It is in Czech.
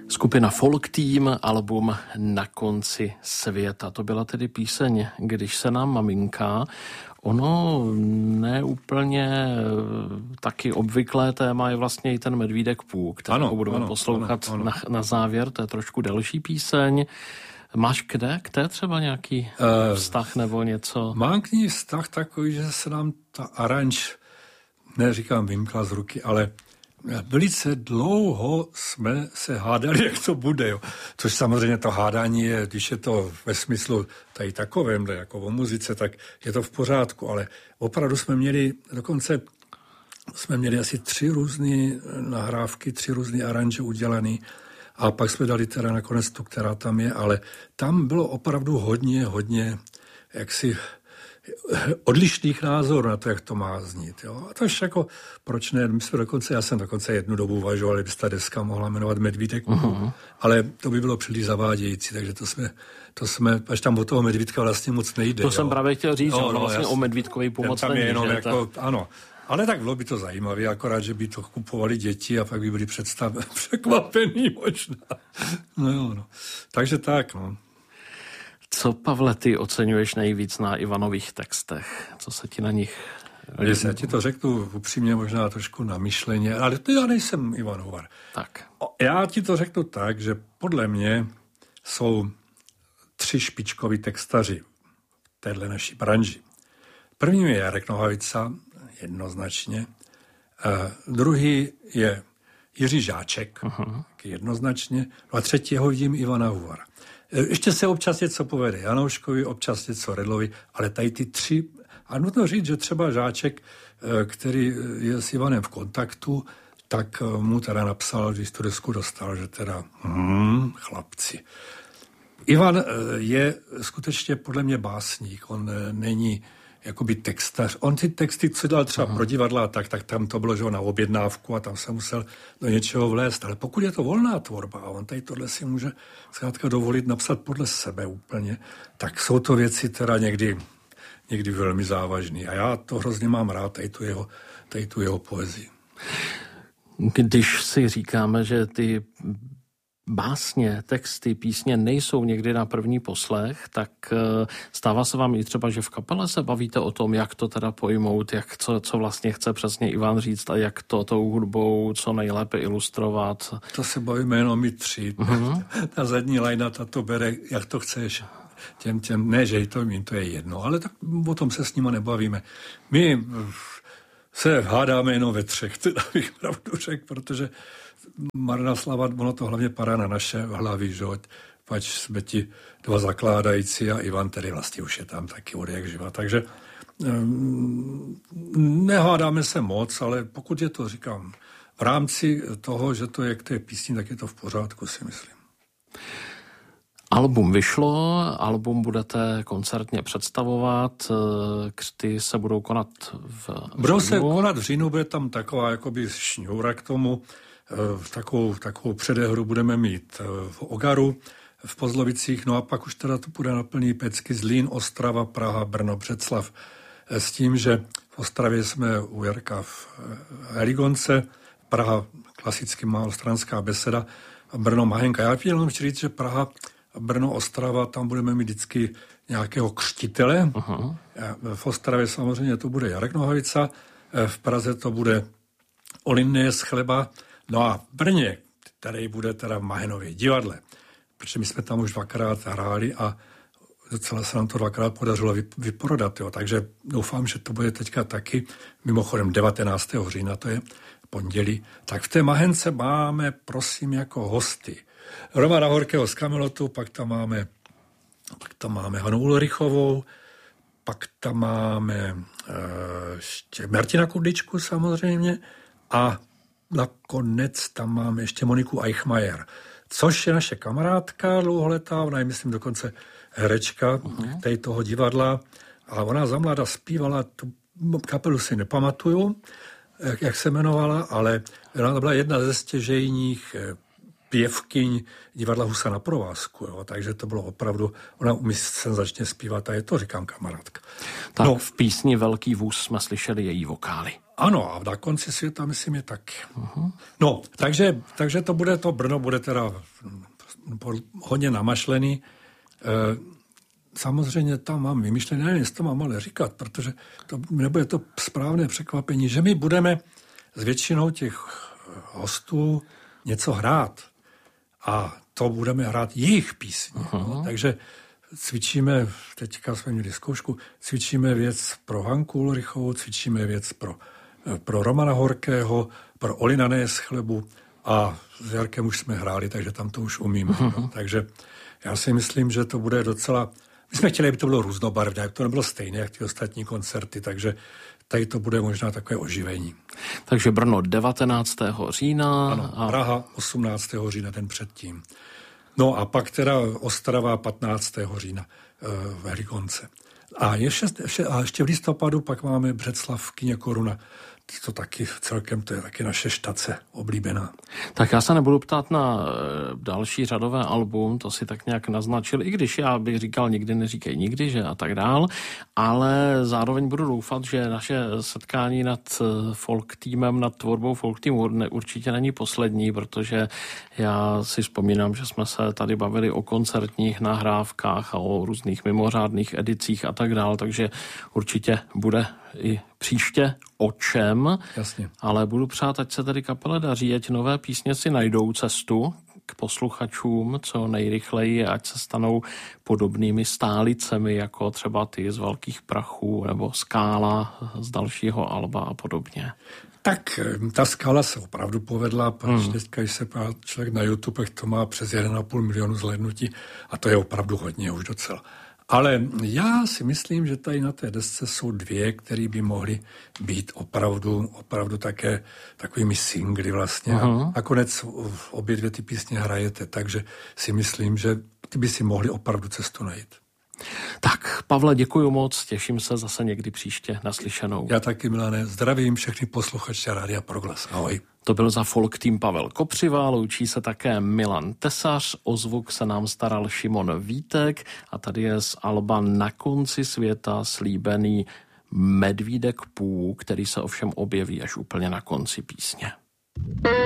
Skupina Folk Team, album Na konci světa. To byla tedy píseň Když se nám maminká. Ono neúplně taky obvyklé téma je vlastně i ten Medvídek Pů, kterou budeme poslouchat na závěr. To je trošku delší píseň. Máš k té třeba nějaký vztah nebo něco? Mám k ní vztah takový, že se nám ta aranž, neříkám vymkla z ruky, ale velice dlouho jsme se hádali, jak to bude. Jo. Což samozřejmě to hádání je, když je to ve smyslu tady takovémhle, jako o muzice, tak je to v pořádku, ale opravdu jsme měli, dokonce jsme měli asi 3 různé nahrávky, 3 různé aranže udělané a pak jsme dali teda nakonec tu, která tam je, ale tam bylo opravdu hodně jaksi odlišných názorů na to, jak to má znít. Jo? A to ještě jako, proč ne? Já jsem dokonce jednu dobu uvažoval, kdyby se ta deska mohla jmenovat Medvídek, ale to by bylo příliš zavádějící, takže to jsme, až tam od toho medvídka vlastně moc nejde. To jsem právě chtěl říct, že vlastně o medvídkový pomoc není. Jenom jako, ano, ale tak bylo by to zajímavé, akorát, že by to kupovali děti a pak by byli překvapený možná. No. Takže tak, no. Co, Pavle, ty oceňuješ nejvíc na Ivanových textech? Co se ti na nich líbí? Já ti to řeknu upřímně, možná trošku na myšleně, ale to já nejsem Ivan Hovar. Tak. Já ti to řeknu tak, že podle mě jsou 3 špičkoví textaři v téhle naší branži. První je Jarek Nohavica, jednoznačně. Druhý je Jiří Žáček, jednoznačně. A třetího vidím Ivana Hovara. Ještě se občas něco povede Janouškovi, občas něco Redlovi, ale tady ty 3, a nutno říct, že třeba Žáček, který je s Ivanem v kontaktu, tak mu teda napsal, když tu desku dostal, že teda chlapci. Ivan je skutečně podle mě básník, on není jakoby textař. On ty texty, co dal třeba pro divadla, tak tam to bylo, že na objednávku a tam se musel do něčeho vlézt. Ale pokud je to volná tvorba a on tady tohle si může zkrátka dovolit napsat podle sebe úplně, tak jsou to věci teda někdy velmi závažné. A já to hrozně mám rád, tady tu jeho poezii. Když si říkáme, že ty básně, texty, písně nejsou někdy na první poslech, tak stává se vám i třeba, že v kapele se bavíte o tom, jak to teda pojmout, co vlastně chce přesně Ivan říct a jak to tou hudbou co nejlépe ilustrovat. To se bavíme jenom my 3. Ta zadní lajna, ta to bere, jak to chceš. Ne, že to je jedno, ale tak o tom se s nima nebavíme. My se hádáme jenom ve 3, teda bych pravdu řekl, protože marná slava, ono to hlavně padá na naše hlavy, že? Pač jsme ti 2 zakládající a Ivan tedy vlastně už je tam taky od jak živa. Takže nehádáme se moc, ale pokud je to, říkám, v rámci toho, že to je k té písni, tak je to v pořádku, si myslím. Album vyšlo, album budete koncertně představovat, křty se budou konat v říjnu. Budou se konat v říjnu, bude tam taková jakoby šňůra k tomu, takovou předehru budeme mít v Ogaru, v Pozlovicích, no a pak už teda to půjde na plný pecky Zlín, Ostrava, Praha, Brno, Břeclav. S tím, že v Ostravě jsme u Jarka v Eligonce, Praha klasicky Malostranská beseda a Brno Mahenka. Já chtěl jenom říct, že Praha, Brno, Ostrava, tam budeme mít vždycky nějakého křtitele. V Ostravě samozřejmě to bude Jarek Nohavica, v Praze to bude Olinné z Chleba. No a v Brně, tady bude teda v Mahenově divadle, protože my jsme tam už 2krát hráli a docela se nám to 2krát podařilo vyprodat. Jo. Takže doufám, že to bude teďka taky, mimochodem 19. října, to je pondělí. Tak v té Mahence máme, prosím, jako hosty Romana Horkého z Kamelotu, pak tam máme Hanu Ulrichovou, pak tam máme ještě Martina Kudličku samozřejmě a nakonec tam máme ještě Moniku Eichmajer, což je naše kamarádka dlouholetá, ona je, myslím, dokonce herečka tady toho divadla a ona za mláda zpívala, tu kapelu si nepamatuju, jak se jmenovala, ale ona byla jedna ze stěžejních pěvkyň divadla Husa na provázku, jo, takže to bylo opravdu, ona umí senzačně zpívat a je to, říkám, kamarádka. Tak v písni Velký vůz jsme slyšeli její vokály. Ano, a na konci světa, myslím, je taky. No, takže to Brno bude teda hodně namašlený. Samozřejmě tam mám vymyšlené, nevím, jestli to mám ale říkat, protože to nebude to správné překvapení, že my budeme s většinou těch hostů něco hrát. A to budeme hrát jejich písně. No, takže cvičíme, teďka jsme měli zkoušku, cvičíme věc pro Hanku Ulrichovou, cvičíme věc pro Romana Horkého, pro Olina Neschlebu a s Jarkem už jsme hráli, takže tam to už umím. No. Takže já si myslím, že to bude docela... My jsme chtěli, aby to bylo různobarvné, aby to nebylo stejné, jak ty ostatní koncerty, takže tady to bude možná takové oživení. Takže Brno 19. října. Ano, Praha 18. října, ten předtím. No a pak teda Ostrava 15. října v Heligonce. A ještě v listopadu pak máme Břeclav v kině Koruna. To taky celkem, to je taky naše štace oblíbená. Tak já se nebudu ptát na další řadové album, to si tak nějak naznačil, i když já bych říkal nikdy neříkej nikdy, že a tak dál, ale zároveň budu doufat, že naše setkání nad folk týmem, nad tvorbou folk týmu určitě není poslední, protože já si vzpomínám, že jsme se tady bavili o koncertních nahrávkách a o různých mimořádných edicích a tak dál, takže určitě bude i příště o čem. Jasně. Ale budu přát, ať se tady kapele daří, ať nové písně si najdou cestu k posluchačům co nejrychleji, ať se stanou podobnými stálicemi, jako třeba ty z Velkých prachů nebo Skála z dalšího alba a podobně. Tak ta Skála se opravdu povedla, protože teďka, když se člověk na YouTube, to má přes 1,5 milionu zhlédnutí a to je opravdu hodně už docela. Ale já si myslím, že tady na té desce jsou dvě, které by mohly být opravdu také takovými singly vlastně. A nakonec obě dvě ty písně hrajete, takže si myslím, že ty by si mohli opravdu cestu najít. Tak, Pavle, děkuji moc, těším se zase někdy příště naslyšenou. Já taky, Milane, zdravím všechny posluchače Rádia Proglas. Ahoj. To byl za folk tým Pavel Kopřiva, loučí se také Milan Tesař, o zvuk se nám staral Šimon Vítek a tady je z alba Na konci světa slíbený Medvídek Pů, který se ovšem objeví až úplně na konci písně.